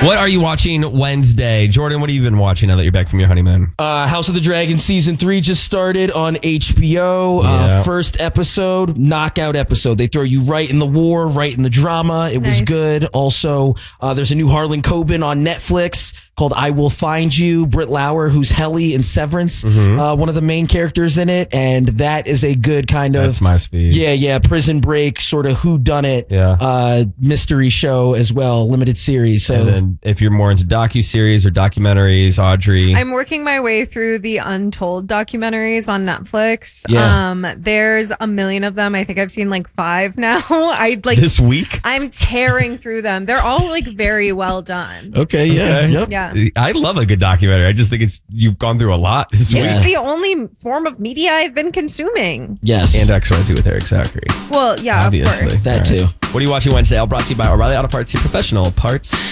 What are you watching Wednesday? Jordan, what have you been watching now that you're back from your honeymoon? House of the Dragon season 3 just started on HBO. Yeah. First episode, knockout episode. They throw you right in the war, right in the drama. It was Nice. good. Also, there's a new Harlan Coben on Netflix called I Will Find You. Britt Lauer, who's Helly in Severance, one of the main characters in it. And that is a good kind of... That's my speed. Yeah, Prison Break, sort of whodunit mystery show as well, limited series. So And then if you're more into docuseries or documentaries, Audrey. I'm working my way through the Untold documentaries on Netflix. Yeah. There's a million of them. I think I've seen like 5 now. This week? I'm tearing through them. They're all like very well done. okay, yeah. Okay. Yep. Yeah. I love a good documentary. I just think you've gone through a lot this Yeah. It's week. the only form of media I've been consuming. Yes. And XYZ with Eric Zachary. Well, yeah, Obviously. of course. that All right. too. What are you watching Wednesday? All brought to you by O'Reilly Auto Parts, your professional parts